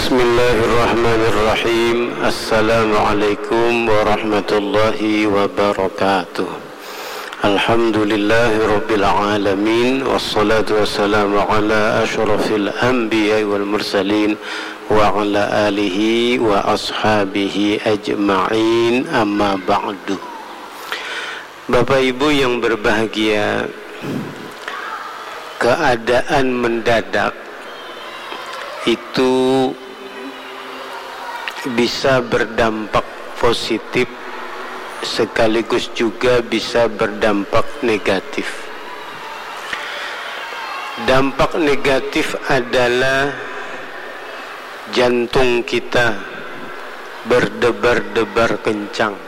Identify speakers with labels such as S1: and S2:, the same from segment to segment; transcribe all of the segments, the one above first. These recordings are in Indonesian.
S1: Bismillahirrahmanirrahim. Assalamualaikum warahmatullahi wabarakatuh. Alhamdulillahi rabbil alamin. Wassalatu wassalamu ala ashrafil anbiya wal mursalin wa ala alihi wa ashabihi ajma'in, amma ba'du. Bapak Ibu yang berbahagia, keadaan mendadak itu bisa berdampak positif sekaligus juga bisa berdampak negatif. Dampak negatif adalah jantung kita berdebar-debar kencang,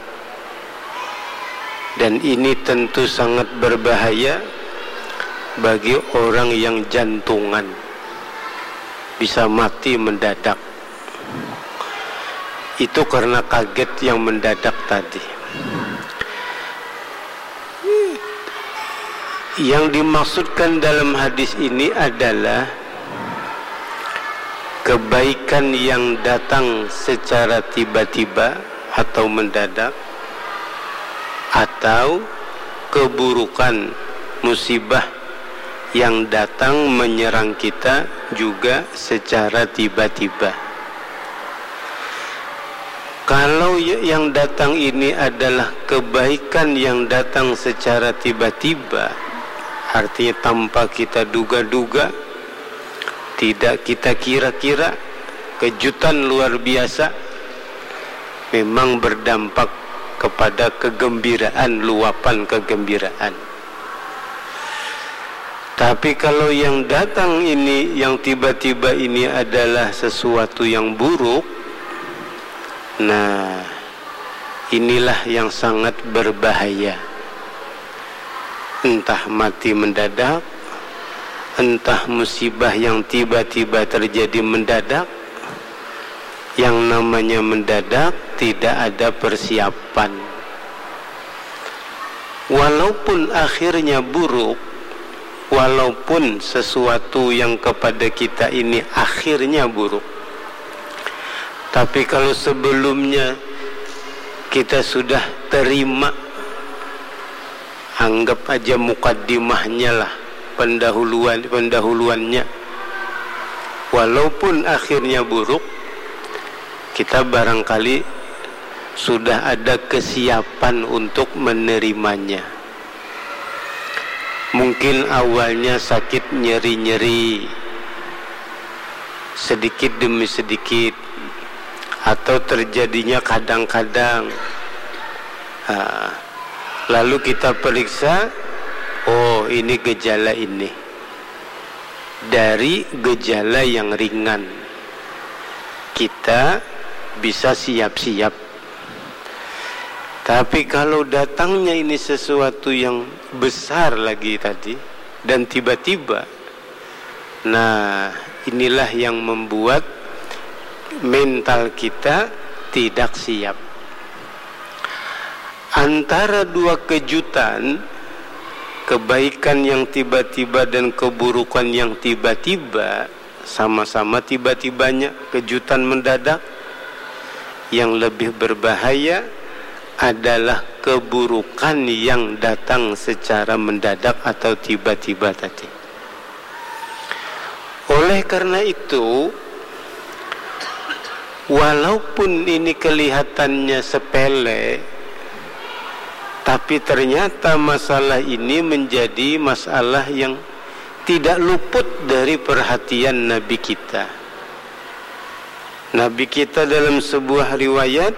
S1: dan ini tentu sangat berbahaya bagi orang yang jantungan, bisa mati mendadak. Itu karena kaget yang mendadak tadi. Yang dimaksudkan dalam hadis ini adalah kebaikan yang datang secara tiba-tiba atau mendadak, atau keburukan, musibah yang datang menyerang kita juga secara tiba-tiba. Kalau yang datang ini adalah kebaikan yang datang secara tiba-tiba, artinya tanpa kita duga-duga, tidak kita kira-kira, kejutan luar biasa, memang berdampak kepada kegembiraan, luapan kegembiraan. Tapi kalau yang datang ini, yang tiba-tiba ini adalah sesuatu yang buruk, nah, inilah yang sangat berbahaya. Entah mati mendadak, entah musibah yang tiba-tiba terjadi mendadak. Yang namanya mendadak tidak ada persiapan. Walaupun akhirnya buruk, walaupun sesuatu yang kepada kita ini akhirnya buruk, tapi kalau sebelumnya kita sudah terima, anggap aja mukaddimahnya lah, pendahuluannya, walaupun akhirnya buruk, kita barangkali sudah ada kesiapan untuk menerimanya. Mungkin awalnya sakit, nyeri-nyeri, sedikit demi sedikit, atau terjadinya kadang-kadang. Lalu kita periksa, oh ini gejala ini. Dari gejala yang ringan, kita bisa siap-siap. Tapi kalau datangnya ini sesuatu yang besar lagi tadi, dan tiba-tiba, nah inilah yang membuat mental kita tidak siap. Antara dua kejutan, kebaikan yang tiba-tiba dan keburukan yang tiba-tiba, sama-sama tiba-tibanya, kejutan mendadak. Yang lebih berbahaya adalah keburukan yang datang secara mendadak atau tiba-tiba tadi. Oleh karena itu, walaupun ini kelihatannya sepele, tapi ternyata masalah ini menjadi masalah yang tidak luput dari perhatian Nabi kita. Nabi kita dalam sebuah riwayat,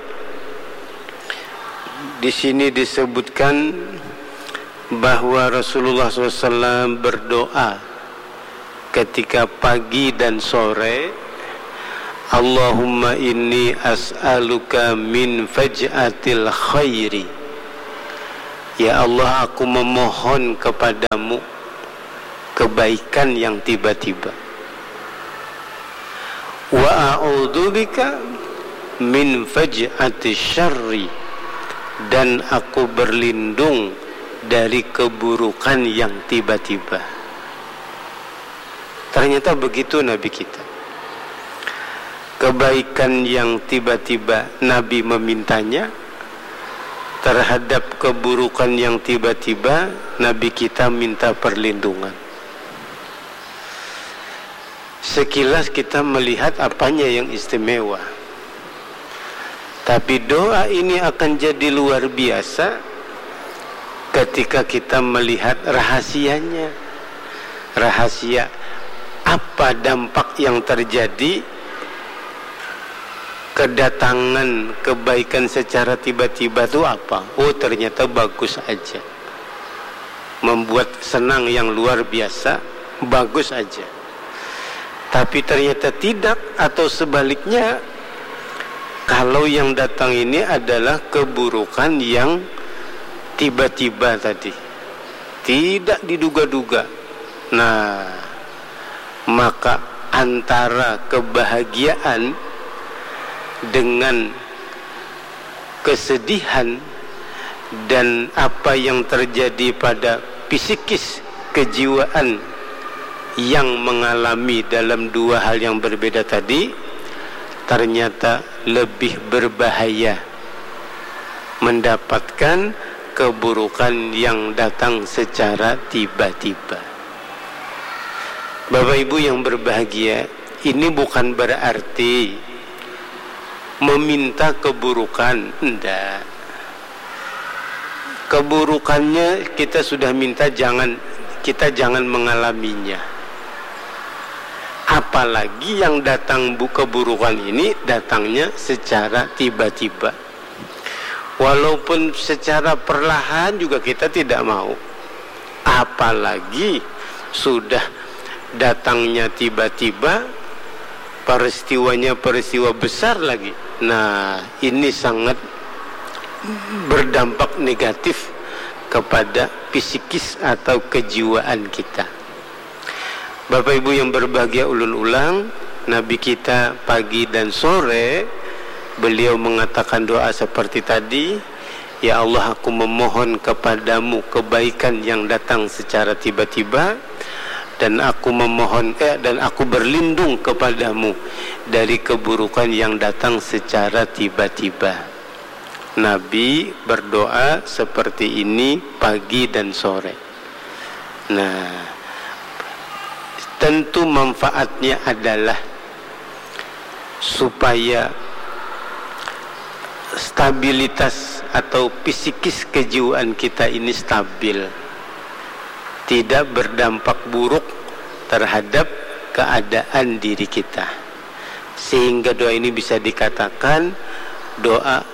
S1: di sini disebutkan bahwa Rasulullah SAW berdoa ketika pagi dan sore, Allahumma inni as'aluka min faj'atil khairi. Ya Allah, aku memohon kepadamu kebaikan yang tiba-tiba. Wa a'udzubika min faj'ati syarri, dan aku berlindung dari keburukan yang tiba-tiba. Ternyata begitu Nabi kita. kebaikan yang tiba-tiba Nabi memintanya, terhadap keburukan yang tiba-tiba Nabi kita minta perlindungan. Sekilas kita melihat apanya yang istimewa, tapi doa ini akan jadi luar biasa ketika kita melihat rahasianya. Rahasia apa dampak yang terjadi kedatangan kebaikan secara tiba-tiba itu apa? Oh, ternyata bagus aja, membuat senang yang luar biasa, bagus aja. Tapi ternyata tidak, atau sebaliknya, kalau yang datang ini adalah keburukan yang tiba-tiba tadi, tidak diduga-duga. Nah, maka antara kebahagiaan dengan kesedihan dan apa yang terjadi pada psikis kejiwaan yang mengalami dalam dua hal yang berbeda tadi, ternyata lebih berbahaya mendapatkan keburukan yang datang secara tiba-tiba. Bapak Ibu yang berbahagia, ini bukan berarti meminta keburukan, enggak. Keburukannya kita sudah minta, kita jangan mengalaminya. Apalagi yang datang keburukan ini datangnya secara tiba-tiba. Walaupun secara perlahan juga kita tidak mau. Apalagi sudah datangnya tiba-tiba, peristiwanya peristiwa besar lagi. Nah, ini sangat berdampak negatif kepada psikis atau kejiwaan kita. Bapak Ibu yang berbahagia ulun ulang, Nabi kita pagi dan sore beliau mengatakan doa seperti tadi, ya Allah, aku memohon kepadamu kebaikan yang datang secara tiba-tiba, dan aku memohon dan aku berlindung kepadamu dari keburukan yang datang secara tiba-tiba. Nabi berdoa seperti ini pagi dan sore. Nah, tentu manfaatnya adalah supaya stabilitas atau psikis kejiwaan kita ini stabil, tidak berdampak buruk terhadap keadaan diri kita, sehingga doa ini bisa dikatakan doa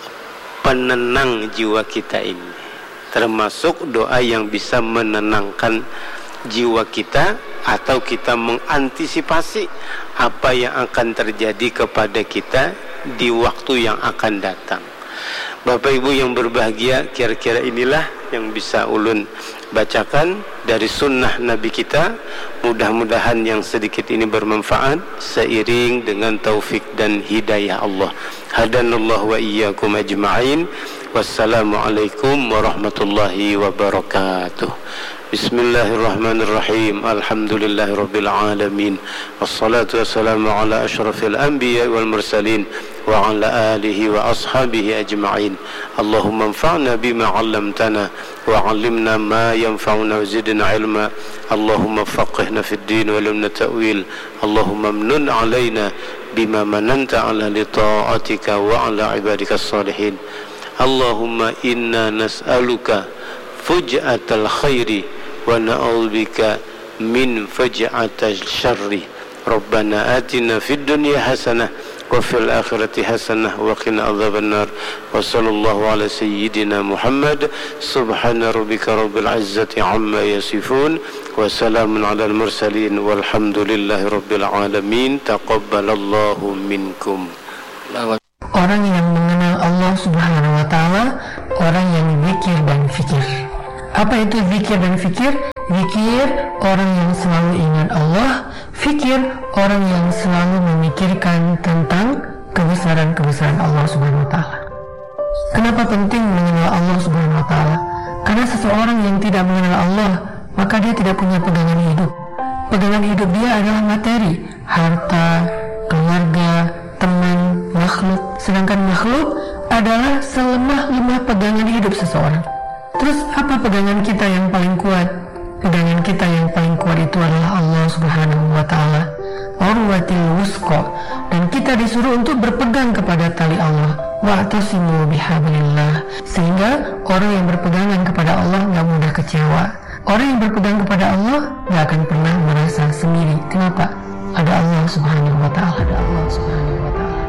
S1: penenang jiwa kita ini, termasuk doa yang bisa menenangkan jiwa kita atau kita mengantisipasi apa yang akan terjadi kepada kita di waktu yang akan datang. Bapak Ibu yang berbahagia, kira-kira inilah yang bisa ulun bacakan dari sunnah Nabi kita. Mudah-mudahan yang sedikit ini bermanfaat seiring dengan taufik dan hidayah Allah. Hadanallahu wa iyyakum ajma'in. Wassalamualaikum warahmatullahi wabarakatuh. Bismillahirrahmanirrahim. Alhamdulillahirabbil alamin. Wassalatu wassalamu ala asyrafil anbiya wal mursalin wa ala alihi wa ashabihi ajma'in. Allahumma anfa'na bima 'allamtana wa 'allimna ma yanfa'una wa zidna 'ilma. Allahumma faqihna fid din wa limna ta'wil. Allahumma amnun 'alaina bima mananta 'ala li ta'atika wa 'ala ibadikas salihin. Allahumma inna nas'aluka fuj'atal khairi wa na'udzubika min faj'atil syarri. Rabbana atina fid dunya hasanah wa fil akhirati hasanah wa qina adzabannar. Wa sallallahu ala sayyidina Muhammad. Subhana rabbika rabbil izzati amma yasifun wa salamun alal mursalin walhamdulillahi rabbil alamin. Taqabbalallahu minkum.
S2: Orang yang mengenal Allah Subhanahu wa ta'ala, orang yang zikir dan fikir. Apa itu zikir dan fikir? Zikir, orang yang selalu ingat Allah. Fikir, orang yang selalu memikirkan tentang kebesaran-kebesaran Allah Subhanahu wa ta'ala. Kenapa penting mengenal Allah Subhanahu wa ta'ala? Karena seseorang yang tidak mengenal Allah, maka dia tidak punya pegangan hidup. Pegangan hidup dia adalah materi, harta, keluarga, Sedangkan makhluk adalah selemah-lemah pegangan hidup seseorang. Terus apa pegangan kita yang paling kuat? Pegangan kita yang paling kuat itu adalah Allah Subhanahu wa Ta'ala, urwatil wusqa, dan kita disuruh untuk berpegang kepada tali Allah, wa'tasimu bihablillah, sehingga orang yang berpegangan kepada Allah gak mudah kecewa. Orang yang berpegang kepada Allah gak akan pernah merasa sendiri. Kenapa? Ada Allah Subhanahu wa Ta'ala. Ada Allah Subhanahu wa Ta'ala.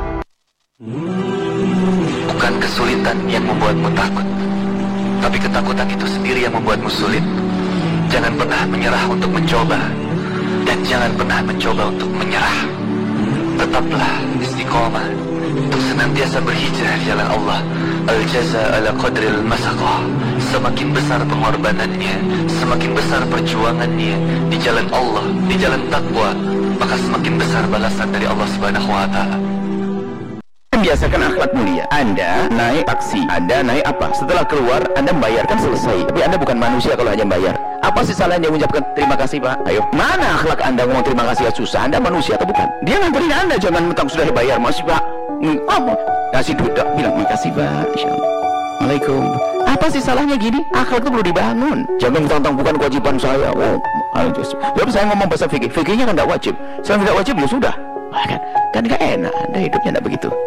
S3: Bukan kesulitan yang membuatmu takut, tapi ketakutan itu sendiri yang membuatmu sulit. Jangan pernah menyerah untuk mencoba, dan jangan pernah mencoba untuk menyerah. Tetaplah istiqomah untuk senantiasa berhijrah di jalan Allah. Al-jaza ala qadril masaqah. Semakin besar pengorbanannya, semakin besar perjuangannya di jalan Allah, di jalan takwa, maka semakin besar balasan dari Allah Subhanahu wa Ta'ala.
S4: Biasakan akhlak mulia. Anda naik taksi, Anda naik apa? Setelah keluar, Anda membayarkan, selesai. Tapi Anda bukan manusia kalau hanya bayar. Apa sih salahnya mengucapkan terima kasih, Pak? Ayo, mana akhlak Anda ngomong terima kasih? Susah. Anda manusia atau bukan? Dia nganterin Anda, jangan mentang sudah dibayar. Masih, Pak? Apa? Kasih duit, bilang makasih, Pak. Insyaallah. Waalaikum. Apa sih salahnya gini? Akhlak itu perlu dibangun. Jangan mentang-mentang bukan kewajiban saya. Jadi saya ngomong bahasa fikih. Fikihnya kan tidak wajib. Saya tidak wajib, ya sudah. Kan gak enak. Anda hidupnya tidak begitu.